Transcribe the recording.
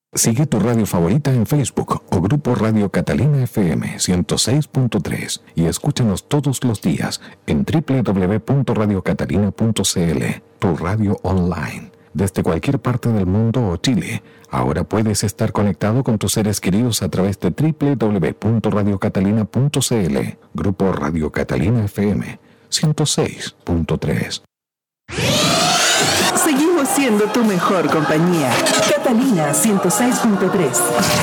Sigue tu radio favorita en Facebook o Grupo Radio Catalina FM 106.3 y escúchanos todos los días en www.radiocatalina.cl, tu radio online. Desde cualquier parte del mundo o Chile, ahora puedes estar conectado con tus seres queridos a través de www.radiocatalina.cl, Grupo Radio Catalina FM 106.3. Seguimos siendo tu mejor compañía. Catalina 106.3.